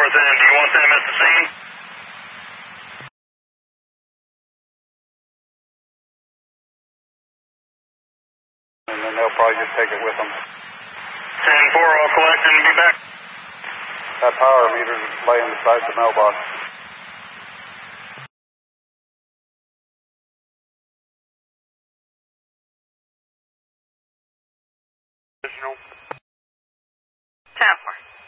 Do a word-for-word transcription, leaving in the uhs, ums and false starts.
north end. Do you want them at the scene? And then they'll probably just take it with them. ten four, I'll collect and be back. That power meter's laying beside the mailbox. ten four.